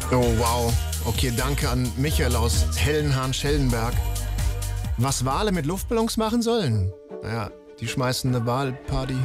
Oh, wow. Okay, danke an Michael aus Hellenhahn-Schellenberg. Was Wale mit Luftballons machen sollen? Naja, die schmeißen eine Walparty.